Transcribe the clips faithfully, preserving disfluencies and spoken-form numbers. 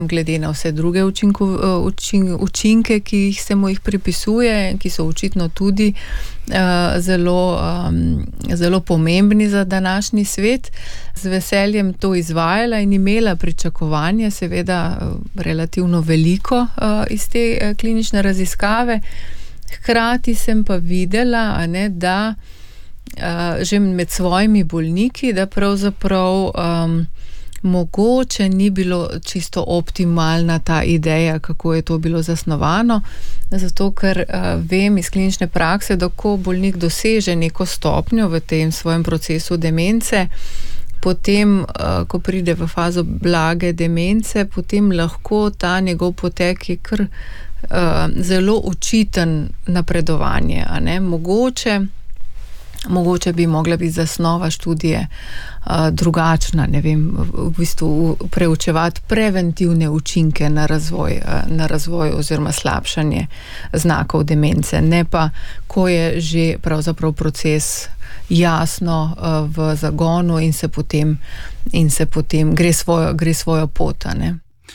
glede na vse druge učinku, učin, učinke, ki jih se mu jih pripisuje, ki so očitno tudi uh, zelo, um, zelo pomembni za današnji svet. Z veseljem to izvajala in imela pričakovanje, seveda relativno veliko uh, iz te uh, klinične raziskave. Hkrati sem pa videla, a ne, da uh, že med svojimi bolniki, da pravzaprav um, mogoče ni bilo čisto optimalna ta ideja, kako je to bilo zasnovano, zato ker uh, vem iz klinične prakse, da ko bolnik doseže neko stopnjo v tem svojem procesu demence, potem, uh, ko pride v fazo blage demence, potem lahko ta njegov potek je kar uh, zelo očiten napredovanje, a ne, mogoče Mogoče bi mogla biti zasnova študije uh, drugačna, ne vem, v, v bistvu preučevati preventivne učinke na razvoj, uh, na razvoj oziroma slabšanje znakov demence, ne pa, ko je že pravzaprav proces jasno uh, v zagonu in se potem, in se potem gre svojo, gre svojo pot, ne.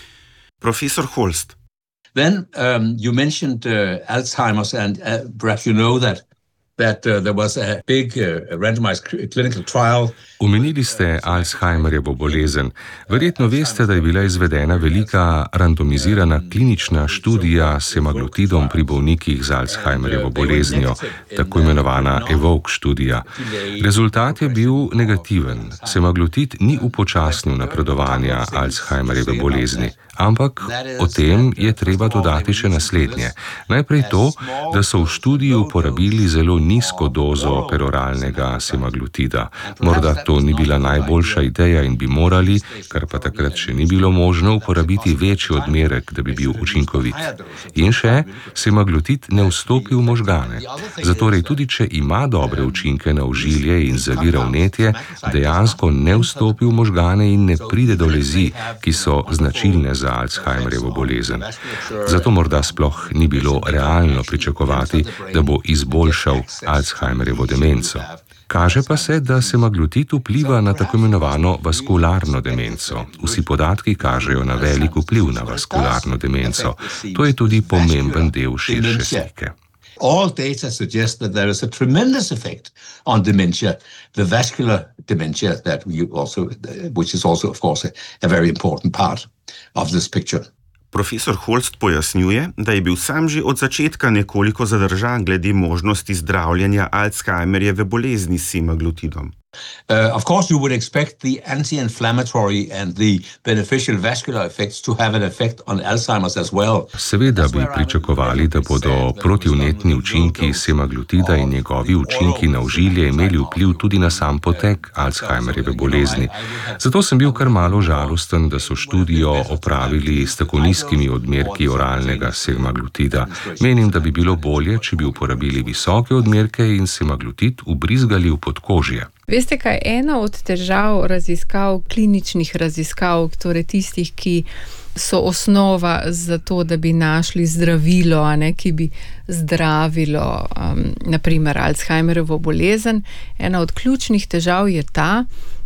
Profesor Holst. Then um, you mentioned uh, Alzheimer's and uh, perhaps you know that that uh, there was a big uh, randomized clinical trial. Omenili ste Alzheimerjevo bolezen. Verjetno veste, da je bila izvedena velika randomizirana klinična študija s semaglutidom pri bolnikih z Alzheimerjevo boleznijo, tako imenovana EVOKE študija. Rezultat je bil negativen. Semaglutid ni upočasnil napredovanja Alzheimerjeve bolezni, ampak o tem je treba dodati še naslednje. Najprej to, da so v študiji uporabili zelo nizko dozo peroralnega semaglutida. Morda to ni bila najboljša ideja in bi morali, kar pa takrat še ni bilo možno, uporabiti večji odmerek, da bi bil učinkovit. In še, semaglutid ne vstopi v možgane. Zatorej tudi, če ima dobre učinke na ožilje in zavira vnetje, dejansko ne vstopi v možgane in ne pride do lezi, ki so značilne za Alzheimerjevo bolezen. Zato morda sploh ni bilo realno pričakovati, da bo izboljšal Alzheimerjevo demenco. Kaže pa se, da semaglutid vpliva na tako imenovano vaskularno demenco. Vsi podatki kažejo na velik vpliv na vaskularno demenco. To je tudi pomemben del širše slike. All data suggest that there is a tremendous effect on dementia, the vascular dementia, that we also, which is also, of course, a, a very important part of this picture. Profesor Holst pojasnjuje, da je bil sam že od začetka nekoliko zadržan glede možnosti zdravljenja Alzheimerjeve bolezni s semaglutidom. Uh, of course, you would expect the anti-inflammatory and the beneficial vascular effects to have an effect on Alzheimer's as well. Seveda bi pričakovali, da bodo protivnetni učinki semaglutida in njegovi učinki na ožilje imeli vpliv tudi na sam potek Alzheimerjeve bolezni. Zato sem bil kar malo žalosten, da so študijo opravili s tako nizkimi odmerki oralnega semaglutida. Menim, da bi bilo bolje, če bi uporabili visoke odmerke in semaglutid ubrizgali v podkožje. Veste kaj, ena od težav raziskav, kliničnih raziskav, torej tistih, ki so osnova za to, da bi našli zdravilo, a ne, ki bi zdravilo, um, naprimer Alzheimerjevo bolezen, ena od ključnih težav je ta,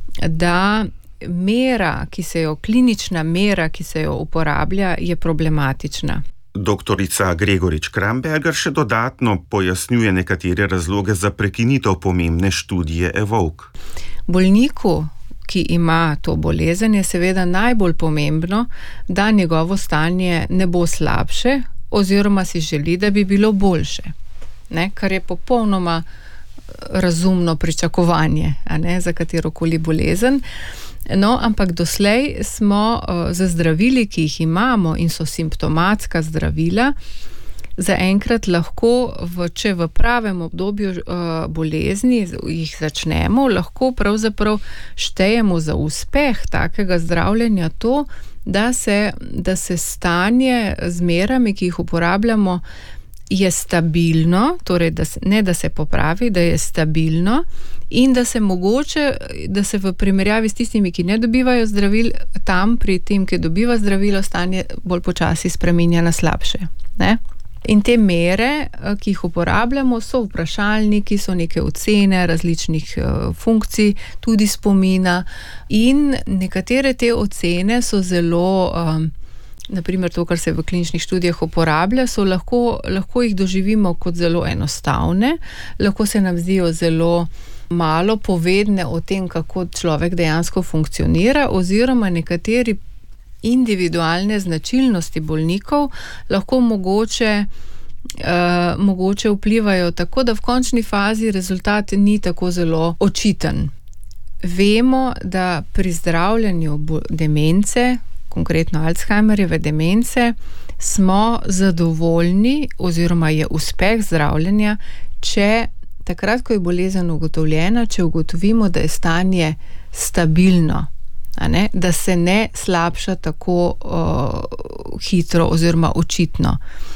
da mera, ki se jo, klinična mera, ki se jo uporablja, je problematična. Doktorica Gregorič Kramberger še dodatno pojasnjuje nekatere razloge za prekinitev pomembne študije EVOKE. Bolniku, ki ima to bolezen, je seveda najbolj pomembno, da njegovo stanje ne bo slabše, oziroma si želi, da bi bilo boljše, ne? Kar je popolnoma razumno pričakovanje, a ne, za katerokoli bolezen. No, ampak doslej smo uh, za zdravili, ki jih imamo in so simptomatska zdravila, zaenkrat lahko, v, če v pravem obdobju uh, bolezni jih začnemo, lahko pravzaprav štejemo za uspeh takega zdravljenja to, da se, da se stanje z merami, ki jih uporabljamo, je stabilno, torej da se, ne da se popravi, da je stabilno in da se mogoče, da se v primerjavi s tistimi, ki ne dobivajo zdravil, tam pri tem, ki dobiva zdravilo, stanje bolj počasi spreminja na slabše, ne? In te mere, ki jih uporabljamo, so vprašalniki, so neke ocene različnih funkcij, tudi spomina, in nekatere te ocene so zelo um, naprimer to, kar se v kliničnih študijah uporablja, so lahko, lahko jih doživimo kot zelo enostavne, lahko se nam zdijo zelo malo povedne o tem, kako človek dejansko funkcionira, oziroma nekateri individualne značilnosti bolnikov lahko mogoče Uh, mogoče vplivajo tako, da v končni fazi rezultat ni tako zelo očiten. Vemo, da pri zdravljenju demence, konkretno Alzheimerjeve demence, smo zadovoljni oziroma je uspeh zdravljenja, če takrat, ko je bolezen ugotovljena, če ugotovimo, da je stanje stabilno, a ne, da se ne slabša tako uh, hitro oziroma očitno.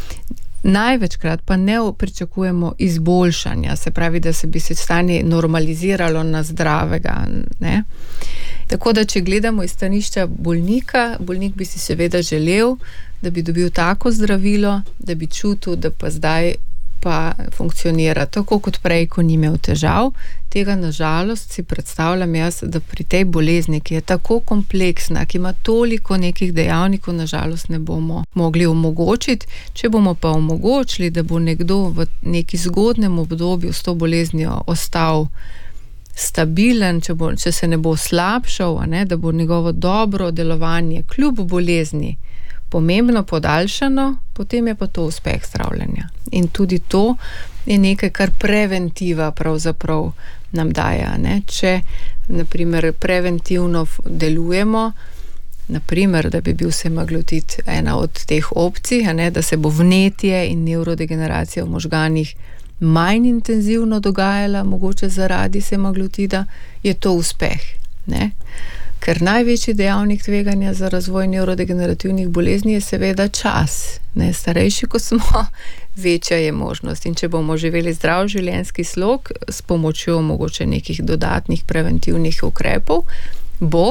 Največkrat pa ne pričakujemo izboljšanja, se pravi, da se bi se stanje normaliziralo na zdravega, ne. Tako da, če gledamo iz stanišča bolnika, bolnik bi si seveda želel, da bi dobil tako zdravilo, da bi čutil, da pa zdaj pa funkcionira tako kot prej, ko ni imel težav. Tega nažalost si predstavljam jaz, da pri tej bolezni, ki je tako kompleksna, ki ima toliko nekih dejavnikov, nažalost ne bomo mogli omogočiti. Če bomo pa omogočili, da bo nekdo v neki zgodnem obdobju s to boleznijo ostal stabilen, če, bo, če se ne bo slabšal, a ne, da bo njegovo dobro delovanje kljub bolezni pomembno podaljšano, potem je pa to uspeh zdravljenja. In tudi to je nekaj, kar preventiva pravzaprav nam daje. Ne? Če, naprimer, preventivno delujemo, naprimer, da bi bil semaglutid ena od teh opcij, a ne? Da se bo vnetje in nevrodegeneracija v možganih manj intenzivno dogajala, mogoče zaradi semaglutida, je to uspeh. Ne? Ker največji dejavnik tveganja za razvoj nevrodegenerativnih bolezni je seveda čas. Ne, starejši, ko smo, večja je možnost. In če bomo živeli zdrav življenjski slog s pomočjo mogoče nekih dodatnih preventivnih ukrepov, bo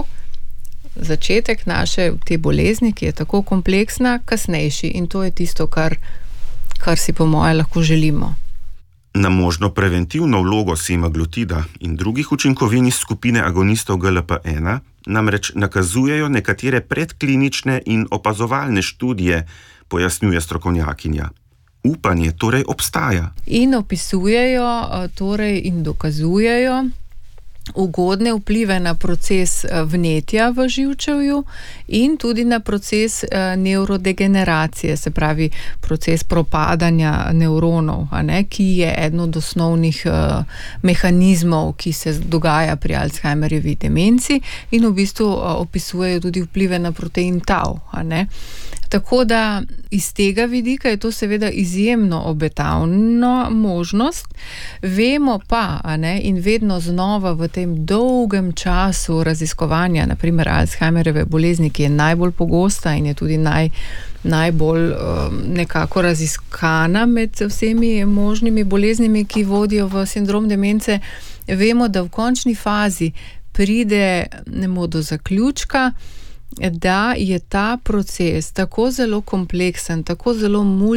začetek naše te bolezni, ki je tako kompleksna, kasnejši. In to je tisto, kar, kar si po moje lahko želimo. Na možno preventivno vlogo semaglutida in drugih učinkovin iz skupine agonistov G L P ena namreč nakazujejo nekatere predklinične in opazovalne študije, pojasnjuje strokovnjakinja. Upanje torej obstaja. In opisujejo torej in dokazujejo ugodne vplive na proces vnetja v živčevju in tudi na proces nevrodegeneracije, se pravi proces propadanja nevronov, a ne, ki je eden od osnovnih uh, mehanizmov, ki se dogaja pri Alzheimerjevi demenci, in v bistvu uh, opisujejo tudi vplive na protein tau, a ne. Tako da iz tega vidika je to seveda izjemno obetavna možnost. Vemo pa, a ne, in vedno znova v tem dolgem času raziskovanja, naprimer Alzheimerjeve bolezni, ki je najbolj pogosta in je tudi naj, najbolj um, nekako raziskana med vsemi možnimi boleznimi, ki vodijo v sindrom demence, vemo, da v končni fazi pridemo do zaključka, da je ta proces tako zelo kompleksen, tako zelo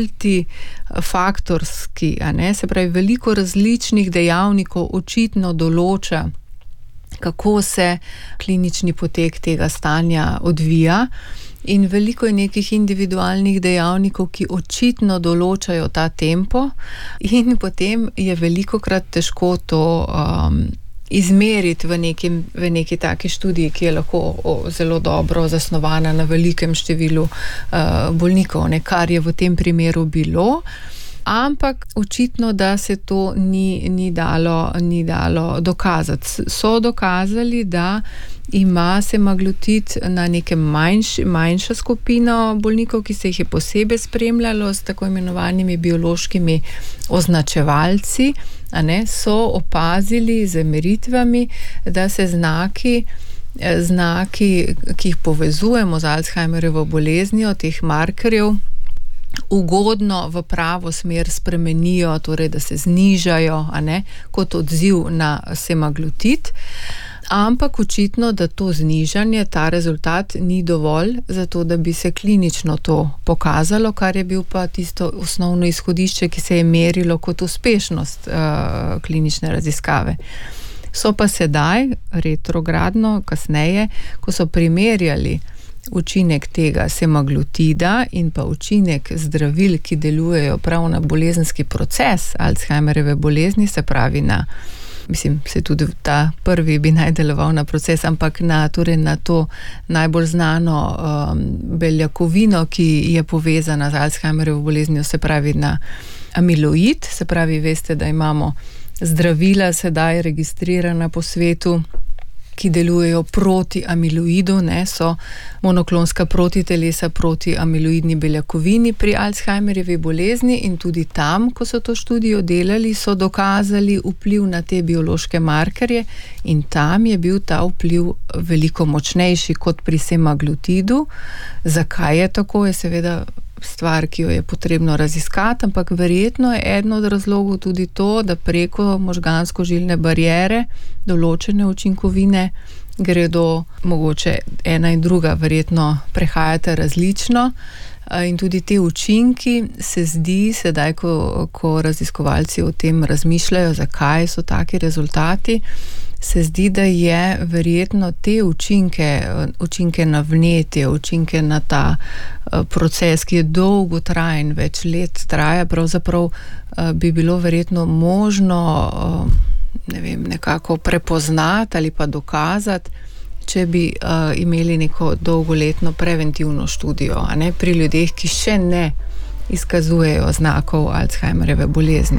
multifaktorski, a ne, se pravi, veliko različnih dejavnikov očitno določa, kako se klinični potek tega stanja odvija, in veliko je nekih individualnih dejavnikov, ki očitno določajo ta tempo, in potem je velikokrat težko to um, izmeriti v, nekim, v neki taki študiji, ki je lahko o, zelo dobro zasnovana na velikem številu uh, bolnikov, ne, kar je v tem primeru bilo. Ampak očitno, da se to ni, ni, dalo, ni dalo dokazati. So dokazali, da ima semaglutid na nekem manjš, manjša skupina bolnikov, ki se jih je posebej spremljalo s tako imenovanimi biološkimi označevalci, a ne, so opazili z meritvami, da se znaki, znaki, ki jih povezujemo z Alzheimerjevo boleznijo, teh markerjev, ugodno v pravo smer spremenijo, torej da se znižajo, a ne, kot odziv na semaglutid. Ampak očitno, da to znižanje, ta rezultat ni dovolj za to, da bi se klinično to pokazalo, kar je bil pa tisto osnovno izhodišče, ki se je merilo kot uspešnost uh, klinične raziskave. So pa sedaj, retrogradno, kasneje, ko so primerjali učinek tega semaglutida in pa učinek zdravil, ki delujejo prav na bolezenski proces Alzheimerjeve bolezni, se pravi na, mislim, se tudi ta prvi bi naj deloval na proces, ampak na, torej na to najbolj znano um, beljakovino, ki je povezana z Alzheimerjevo boleznijo, se pravi na amiloid, se pravi, veste, da imamo zdravila sedaj registrirana po svetu, ki delujejo proti amiloidu, ne, so monoklonska protitelesa proti amiloidni beljakovini pri Alzheimerjevi bolezni in tudi tam, ko so to študijo delali, so dokazali vpliv na te biološke markerje in tam je bil ta vpliv veliko močnejši kot pri semaglutidu. Zakaj je tako, je seveda stvar, ki jo je potrebno raziskati, ampak verjetno je eden od razlogov tudi to, da preko možgansko-žilne bariere določene učinkovine gredo, mogoče ena in druga verjetno prehajate različno in tudi te učinki se zdi, sedaj, ko, ko raziskovalci o tem razmišljajo, zakaj so taki rezultati, se zdi, da je verjetno te učinke, učinke na vnetje, učinke na ta proces, ki je dolgotrajen, več let traja, pravzaprav bi bilo verjetno možno, ne vem, nekako prepoznati ali pa dokazati, če bi uh, imeli neko dolgoletno preventivno študijo, a ne, pri ljudeh, ki še ne izkazujejo znakov Alzheimerjeve bolezni.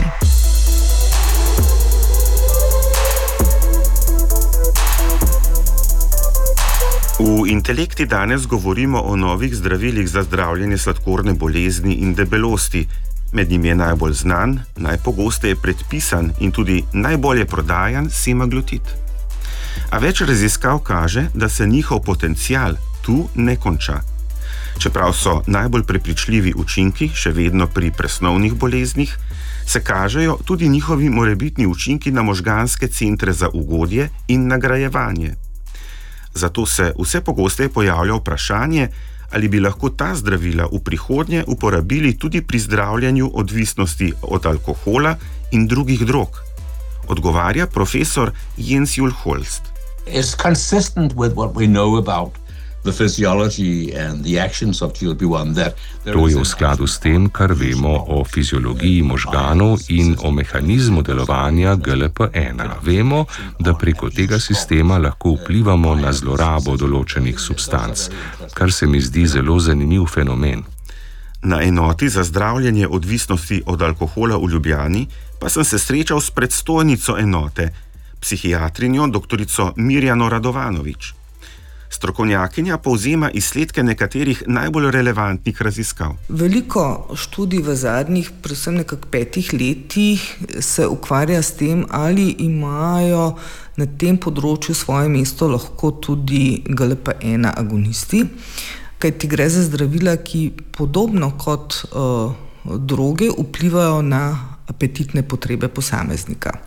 V Intelekti danes govorimo o novih zdravilih za zdravljenje sladkorne bolezni in debelosti. Med njimi je najbolj znan, najpogosteje predpisan in tudi najbolje prodajan semaglutid. A več raziskav kaže, da se njihov potencial tu ne konča. Čeprav so najbolj prepričljivi učinki še vedno pri presnovnih boleznih, se kažejo tudi njihovi morebitni učinki na možganske centre za ugodje in nagrajevanje. Zato se vse pogosteje pojavlja vprašanje, ali bi lahko ta zdravila v prihodnje uporabili tudi pri zdravljenju odvisnosti od alkohola in drugih drog. Odgovarja profesor Jens Juul Holst. It's consistent with what we know about the physiology and the actions of G L P one that To je v skladu s tem, kar vemo o fiziologiji možganov in o mehanizmu delovanja G L P ena. Vemo, da preko tega sistema lahko vplivamo na zlorabo določenih substanc, kar se mi zdi zelo zanimiv fenomen. Na enoti za zdravljenje odvisnosti od alkohola v Ljubljani pa sem se srečal s predstojnico enote, psihiatrinjo doktorico Mirjano Radovanovič. Strokovnjakinja povzema izsledke nekaterih najbolj relevantnih raziskav. Veliko študij v zadnjih, predvsem nekak petih letih, se ukvarja s tem, ali imajo na tem področju svoje mesto lahko tudi G L P ena agonisti, kajti gre za zdravila, ki podobno kot uh, droge vplivajo na apetitne potrebe posameznika.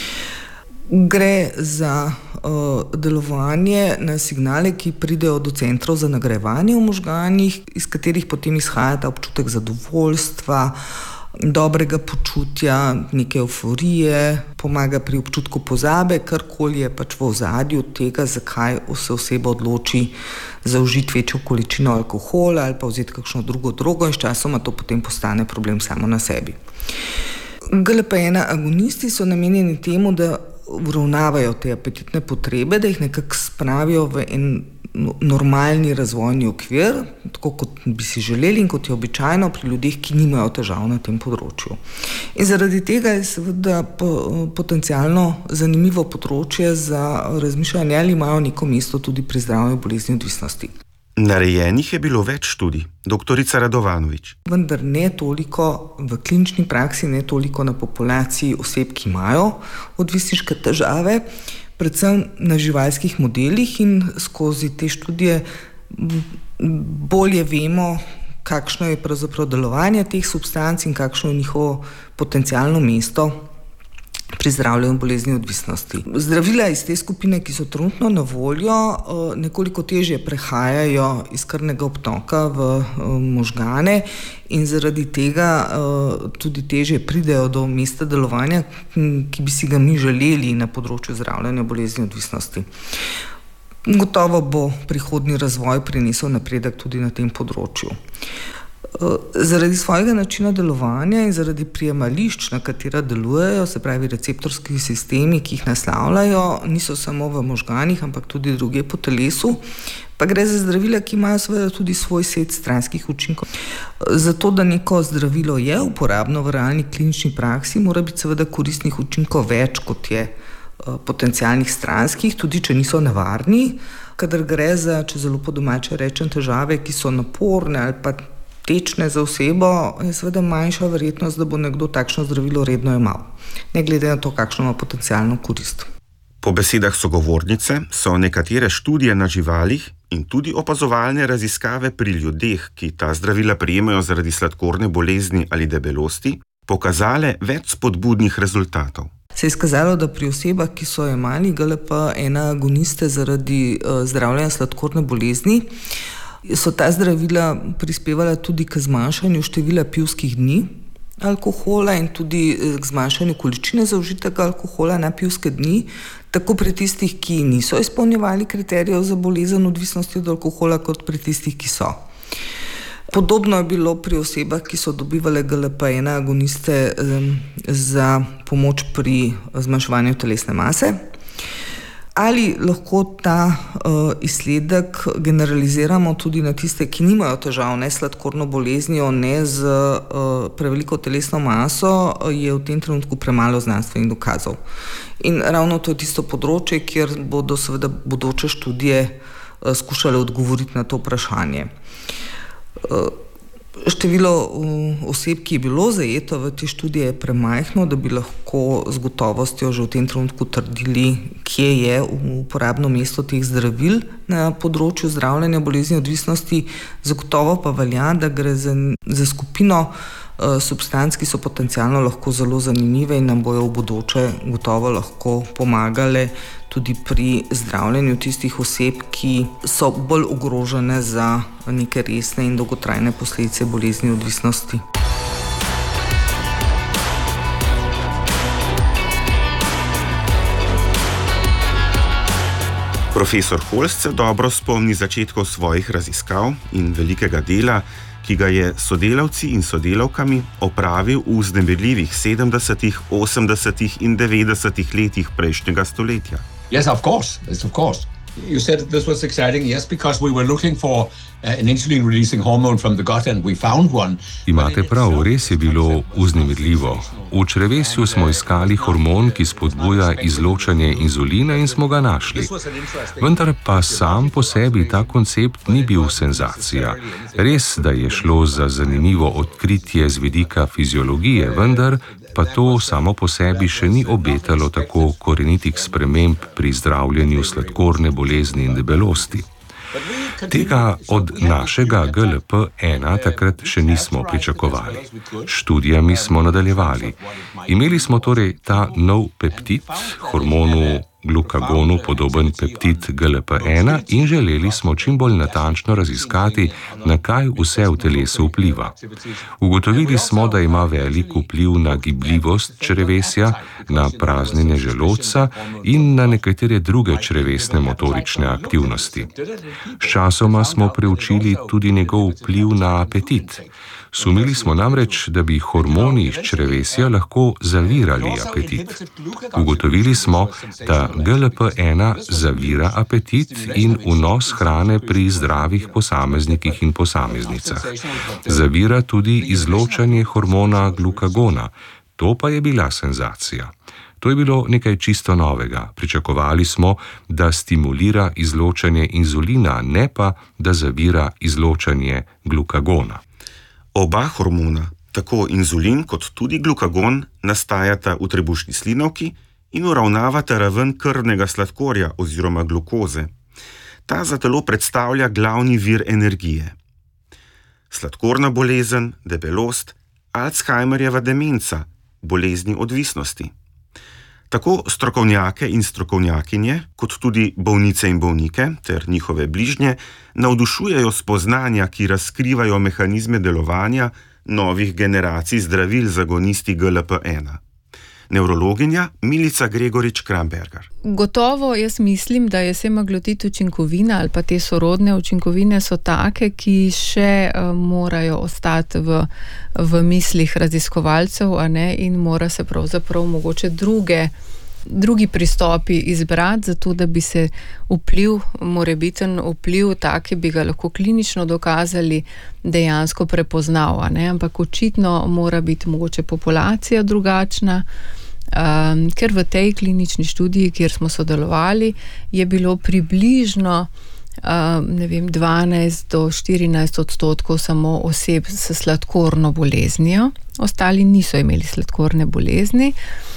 Gre za uh, delovanje na signale, ki pridejo do centrov za nagrajevanje v možganih, iz katerih potem izhaja ta občutek zadovoljstva, dobrega počutja, neke evforije, pomaga pri občutku pozabe, karkoli je pač v ozadju tega, zakaj se oseba odloči zaužiti večjo količino alkohola ali pa vzeti kakšno drugo drogo in sčasoma to potem postane problem samo na sebi. G L P ena agonisti so namenjeni temu, da uravnavajo te apetitne potrebe, da jih nekako spravijo v en normalni razvojni okvir, tako kot bi si želeli in kot je običajno pri ljudeh, ki nimajo težav na tem področju. In zaradi tega je seveda potencialno zanimivo področje za razmišljanje, ali imajo neko mesto tudi pri zdravljenju bolezni odvisnosti. Narejenih je bilo več študij, doktorica Radovanovič. Vendar ne toliko v klinični praksi, ne toliko na populaciji oseb, ki imajo odvisniške težave, predvsem na živalskih modelih, in skozi te študije bolje vemo, kakšno je pravzaprav delovanje teh substanc in kakšno je njihovo potencialno mesto pri zdravljenju bolezni odvisnosti. Zdravila iz te skupine, ki so trenutno na voljo, nekoliko težje prehajajo iz krvnega obtoka v možgane in zaradi tega tudi težje pridejo do mesta delovanja, ki bi si ga mi želeli na področju zdravljenja bolezni odvisnosti. Gotovo bo prihodnji razvoj prinesel napredek tudi na tem področju. Zaradi svojega načina delovanja in zaradi prijemališč, na katera delujejo, se pravi receptorski sistemi, ki jih naslavljajo, niso samo v možganih, ampak tudi drugje po telesu, pa gre za zdravila, ki imajo seveda tudi svoj set stranskih učinkov. Zato, da neko zdravilo je uporabno v realni klinični praksi, mora biti seveda koristnih učinkov več, kot je potencialnih stranskih, tudi če niso nevarni, kadar gre za, če zelo po domače rečem, težave, ki so naporne ali pa tečne za osebo, je seveda manjša verjetnost, da bo nekdo takšno zdravilo redno jemal, ne glede na to, kakšno ima potencialno korist. Po besedah sogovornice so nekatere študije na živalih in tudi opazovalne raziskave pri ljudeh, ki ta zdravila prijemajo zaradi sladkorne bolezni ali debelosti, pokazale več spodbudnih rezultatov. Se je izkazalo, da pri osebah, ki so jemali G L P ena agoniste zaradi uh, zdravljenja sladkorne bolezni, so ta zdravila prispevala tudi k zmanjšanju števila pivskih dni alkohola in tudi k zmanjšanju količine zaužitega alkohola na pivske dni, tako pri tistih, ki niso izpolnjevali kriterijev za bolezen odvisnosti od alkohola, kot pri tistih, ki so. Podobno je bilo pri osebah, ki so dobivale G L P ena agoniste um, za pomoč pri zmanjševanju telesne mase. Ali lahko ta uh, izsledek generaliziramo tudi na tiste, ki nimajo težav ne s sladkorno boleznijo, ne z uh, preveliko telesno maso, je v tem trenutku premalo znanstvenih dokazov. In ravno to je tisto področje, kjer bodo seveda bodoče študije uh, skušale odgovoriti na to vprašanje. Uh, Število oseb, ki je bilo zajeto v te študije, je premajhno, da bi lahko z gotovostjo že v tem trenutku trdili, kje je uporabno mesto teh zdravil na področju zdravljenja bolezni odvisnosti. Zagotovo pa velja, da gre za, za skupino uh, substanc, ki so potencialno lahko zelo zanimive in nam bojo v bodoče gotovo lahko pomagale tudi pri zdravljenju tistih oseb, ki so bolj ogrožene za neke resne in dolgotrajne posledice bolezni odvisnosti. Profesor Holst se dobro spomni začetkov svojih raziskav in velikega dela, ki ga je sodelavci in sodelavkami opravil v vznemirljivih sedemdesetih, osemdesetih in devetdesetih letih prejšnjega stoletja. Yes, of course. Yes, of course. You said this was exciting, yes, because we were looking for uh, an insulin-releasing hormone from the gut and we found one. Imate prav, res je bilo vznemirljivo. V črevesju smo iskali hormon, ki spodbuja izločanje inzulina in smo ga našli. Vendar pa sam po sebi ta koncept ni bil senzacija. Res, da je šlo za zanimivo odkritje z vidika fiziologije, vendar pa to samo po sebi še ni obetalo tako korenitih sprememb pri zdravljenju sladkorne bolezni in debelosti. Tega od našega G L P ena takrat še nismo pričakovali. Študijami smo nadaljevali. Imeli smo torej ta nov peptid, hormonu glukagonu podoben peptid G L P ena in želeli smo čim bolj natančno raziskati, na kaj vse v telesu vpliva. Ugotovili smo, da ima velik vpliv na gibljivost črevesja, na praznjenje želodca in na nekatere druge črevesne motorične aktivnosti. Sčasoma smo preučili tudi njegov vpliv na apetit. Sumili smo namreč, da bi hormoni iz črevesja lahko zavirali apetit. Ugotovili smo, da G L P ena zavira apetit in vnos hrane pri zdravih posameznikih in posameznicah. Zavira tudi izločanje hormona glukagona. To pa je bila senzacija. To je bilo nekaj čisto novega. Pričakovali smo, da stimulira izločanje inzulina, ne pa, da zavira izločanje glukagona. Oba hormona, tako inzulin kot tudi glukagon, nastajata v trebušni slinavki in uravnavata raven krvnega sladkorja oziroma glukoze. Ta za telo predstavlja glavni vir energije. Sladkorna bolezen, debelost, Alzheimerjeva demenca, bolezni odvisnosti. Tako strokovnjake in strokovnjakinje, kot tudi bolnice in bolnike ter njihove bližnje, navdušujejo spoznanja, ki razkrivajo mehanizme delovanja novih generacij zdravil z agonisti G L P ena. Nevrologinja Milica Gregorič-Kramberger. Gotovo jaz mislim, da je semaglutid učinkovina ali pa te sorodne učinkovine so take, ki še uh, morajo ostati v, v mislih raziskovalcev, a ne, in mora se pravzaprav mogoče druge drugi pristopi izbrati, zato da bi se vpliv, morebiten vpliv, taki bi ga lahko klinično dokazali, dejansko prepoznal, a ne? Ampak očitno mora biti mogoče populacija drugačna, um, ker v tej klinični študiji, kjer smo sodelovali, je bilo približno um, ne vem, dvanajst do štirinajst odstotkov samo oseb s sladkorno boleznijo, ostali niso imeli sladkorne bolezni.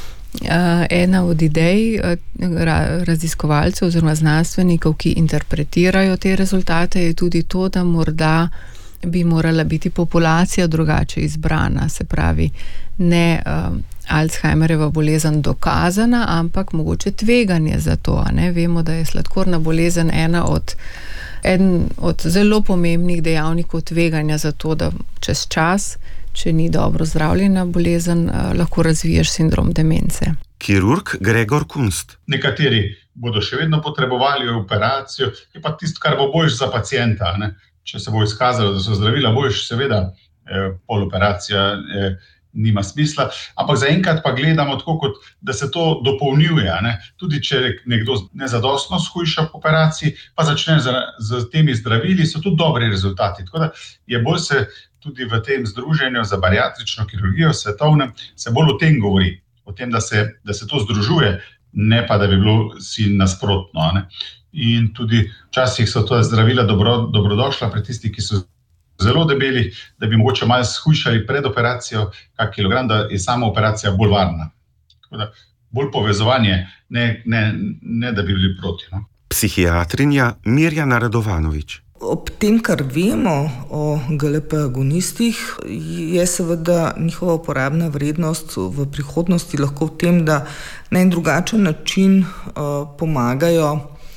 Uh, ena od idej uh, ra, raziskovalcev oziroma znanstvenikov, ki interpretirajo te rezultate, je tudi to, da morda bi morala biti populacija drugače izbrana, se pravi ne uh, Alzheimerjeva bolezen dokazana, ampak mogoče tveganje za to. A ne? Vemo, da je sladkorna bolezen ena od, eden od zelo pomembnih dejavnikov tveganja za to, da čez čas, če ni dobro zdravljena bolezen, lahko razviješ sindrom demence. Kirurg Gregor Kunst. Nekateri bodo še vedno potrebovali operacijo, je pa tisto, kar bo boljš za pacienta. Ne? Če se bo izkazalo, da so zdravila boljš, seveda eh, poloperacija eh, nima smisla, ampak zaenkrat pa gledamo tako, kot da se to dopolnjuje. Ne? Tudi če nekdo nezadostno shujša po operaciji, pa začne z, z temi zdravili, so tudi dobri rezultati. Tako da je bolj se tudi v tem združenju za bariatrično kirurgijo svetovnem se bolj o tem govori, o tem, da se, da se to združuje, ne pa, da bi bilo si nasprotno. Ne? In tudi včasih so to zdravila dobro, dobrodošla pri tistih, ki so zelo debeli, da bi mogoče malo shujšali pred operacijo kak kilogram, da je sama operacija bolj varna. Tako da bolj povezovanje, ne, ne, ne da bi bili proti. No? Psihiatrinja Mirjana Radovanovič. Ob tem, kar vemo o G L P agonistih, je seveda njihova uporabna vrednost v prihodnosti lahko v tem, da na en drugačen način uh, pomagajo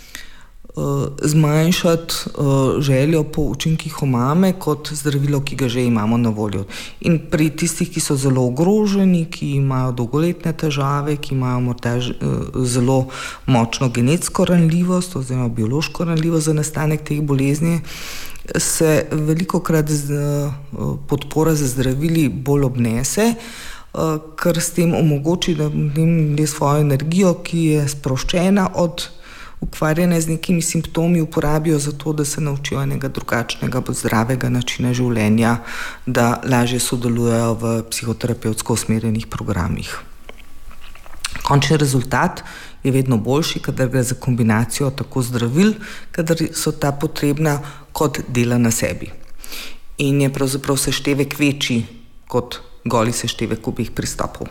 uh, zmanjšati uh, željo po učinkih omame kot zdravilo, ki ga že imamo na voljo. In pri tistih, ki so zelo ogroženi, ki imajo dolgoletne težave, ki imajo morda uh, zelo močno genetsko ranljivost oziroma biološko ranljivost za nastanek teh bolezni, se velikokrat z, uh, podpora za zdravili bolj obnese, uh, ker s tem omogoči, da ljudje svojo energijo, ki je sproščena od ukvarjene z nekimi simptomi, uporabijo za to, da se naučijo enega drugačnega, zdravega načina življenja, da lažje sodelujejo v psihoterapevtsko usmerjenih programih. Končni rezultat je vedno boljši, kadar gre za kombinacijo tako zdravil, kadar so ta potrebna, kot dela na sebi. In je pravzaprav seštevek večji kot goli seštevek obeh pristopov.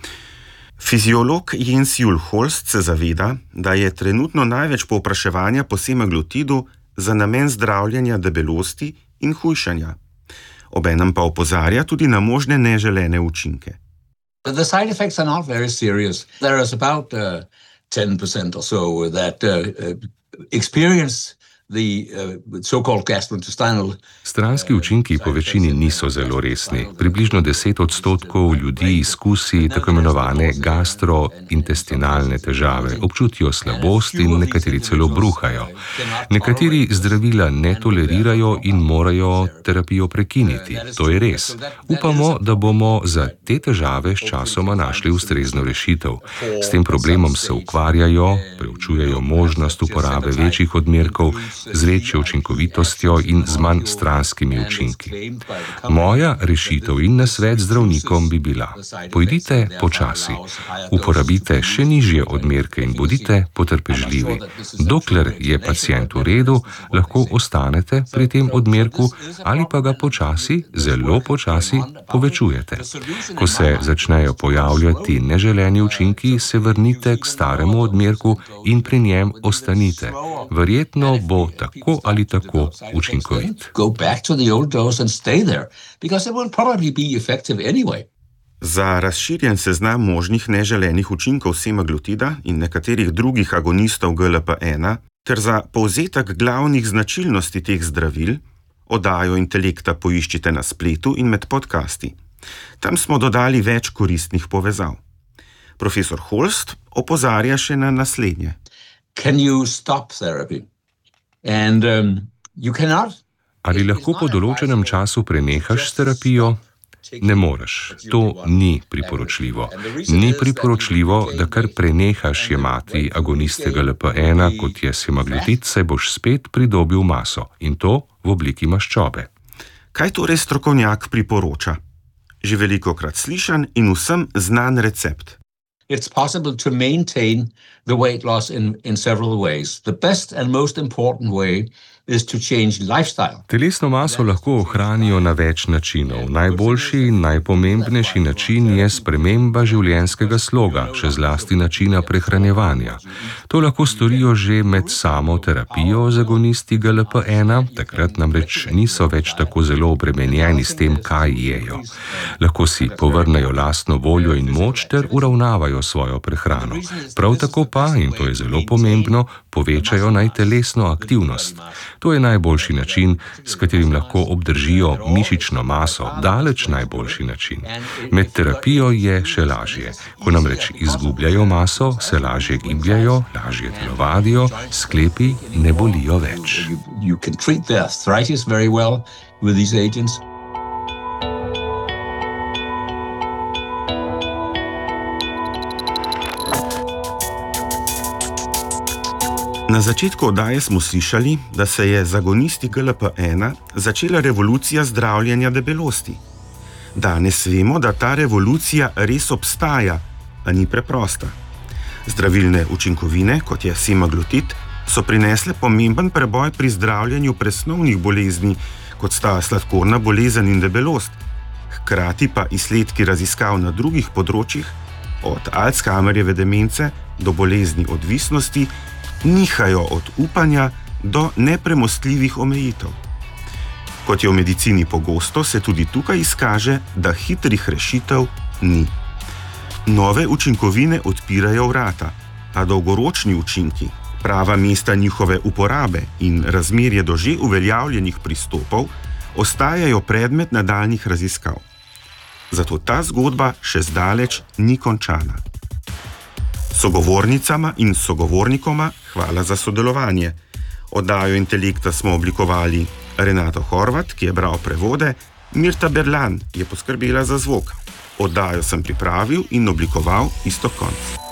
Fiziolog Jens Juul Holst se zaveda, da je trenutno največ povpraševanja po semaglutidu za namen zdravljenja debelosti in hujšanja. Obenem pa opozarja tudi na možne neželene učinke. The side effects are not very serious. There is about uh, ten percent or so that uh, experience the uh, so-called gastrointestinal. Stranski učinki po večini niso zelo resni. Približno deset odstotkov ljudi izkusi tako imenovane gastrointestinalne težave, občutijo slabost in nekateri celo bruhajo. Nekateri zdravila ne tolerirajo in morajo terapijo prekiniti. To je res. Upamo, da bomo za te težave s časoma našli ustrezno rešitev. S tem problemom se ukvarjajo, preučujejo možnost uporabe večjih odmerkov, z večjo učinkovitostjo in z manj stranskimi učinki. Moja rešitev in nasvet zdravnikom bi bila: pojdite počasi, uporabite še nižje odmerke in bodite potrpežljivi. Dokler je pacient v redu, lahko ostanete pri tem odmerku ali pa ga počasi, zelo počasi povečujete. Ko se začnejo pojavljati neželeni učinki, se vrnite k staremu odmerku in pri njem ostanite. Verjetno bo tako ali tako učinkovit. Za razširjen seznam možnih neželenih učinkov semaglutida in nekaterih drugih agonistov G L P ena ter za povzetek glavnih značilnosti teh zdravil, oddajo Intelekta poiščite na spletu in med podcasti. Tam smo dodali več koristnih povezav. Profesor Holst opozarja še na naslednje. Can you stop therapy? And um, you cannot. Ali lahko po določenem času prenehaš s terapijo? Ne moreš. To ni priporočljivo. Ni priporočljivo, da kar prenehaš jemati agoniste G L P ena, kot je semaglutid, saj boš spet pridobil maso, in to v obliki maščobe. Kaj torej strokovnjak priporoča? Že velikokrat slišan in vsem znan recept. It's possible to maintain the weight loss in, in several ways. The best and most important way is to change lifestyle. Telesno maso lahko ohranijo na več načinov. Najboljši in najpomembnejši način je sprememba življenjskega sloga, še zlasti načina prehranjevanja. To lahko storijo že med samo terapijo z agonisti G L P ena, takrat namreč niso več tako zelo obremenjeni s tem, kaj jejo. Lahko si povrnejo lastno voljo in moč ter uravnavajo svojo prehrano. Prav tako pa, in to je zelo pomembno, povečajo naj telesno aktivnost. To je najboljši način, s katerim lahko obdržijo mišično maso, daleč najboljši način. Med terapijo je še lažje. Ko namreč izgubljajo maso, se lažje gibljajo, lažje telovadijo, sklepi ne bolijo več. You can treat the arthritis very well with these agents. Na začetku oddaje smo slišali, da se je z agonisti G L P ena začela revolucija zdravljenja debelosti. Danes vemo, da ta revolucija res obstaja, a ni preprosta. Zdravilne učinkovine, kot je semaglutid, so prinesle pomemben preboj pri zdravljenju presnovnih bolezni, kot sta sladkorna bolezen in debelost. Hkrati pa izsledki raziskav na drugih področjih, od Alzheimerjeve demence do bolezni odvisnosti, nihajo od upanja do nepremostljivih omejitev. Kot je v medicini pogosto, se tudi tukaj izkaže, da hitrih rešitev ni. Nove učinkovine odpirajo vrata, a dolgoročni učinki, prava mesta njihove uporabe in razmerje do že uveljavljenih pristopov ostajajo predmet nadaljnjih raziskav. Zato ta zgodba še zdaleč ni končana. Sogovornicama in sogovornikoma hvala za sodelovanje. Oddajo Intelekta smo oblikovali Renato Horvat, ki je bral prevode, Mirta Berlan je poskrbela za zvok. Oddajo sem pripravil in oblikoval Iztok Konc.